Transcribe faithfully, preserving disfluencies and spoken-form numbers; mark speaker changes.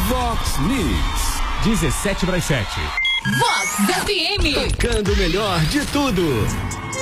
Speaker 1: Vox Mix.
Speaker 2: dezessete para as sete.
Speaker 3: Vox F M.
Speaker 1: Tocando o melhor de tudo.